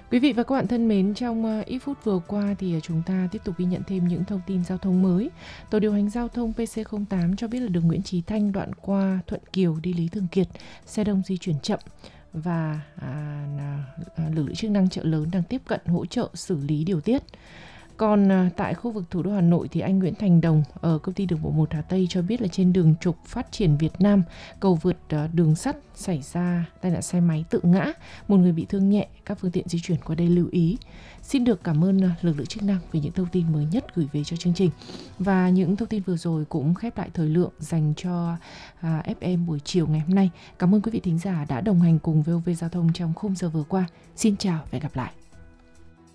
Quý vị và các bạn thân mến, trong ít phút vừa qua thì chúng ta tiếp tục ghi nhận thêm những thông tin giao thông mới. Tổ điều hành giao thông PC08 cho biết là đường Nguyễn Chí Thanh đoạn qua Thuận Kiều đi Lý Thường Kiệt, xe đông di chuyển chậm và lực lượng chức năng chợ lớn đang tiếp cận hỗ trợ xử lý điều tiết. Còn tại khu vực thủ đô Hà Nội thì anh Nguyễn Thành Đồng ở công ty đường bộ 1 Hà Tây cho biết là trên đường trục Phát triển Việt Nam, cầu vượt đường sắt xảy ra tai nạn xe máy tự ngã, một người bị thương nhẹ, các phương tiện di chuyển qua đây lưu ý. Xin được cảm ơn lực lượng chức năng vì những thông tin mới nhất gửi về cho chương trình. Và những thông tin vừa rồi cũng khép lại thời lượng dành cho FM buổi chiều ngày hôm nay. Cảm ơn quý vị thính giả đã đồng hành cùng VOV Giao thông trong khung giờ vừa qua. Xin chào và hẹn gặp lại.